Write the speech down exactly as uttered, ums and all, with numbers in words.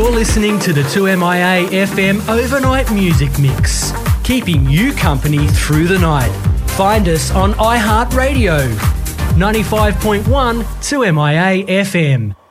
You're listening to the two M I A F M Overnight Music Mix, keeping you company through the night. Find us on iHeartRadio, ninety-five point one two M I A F M.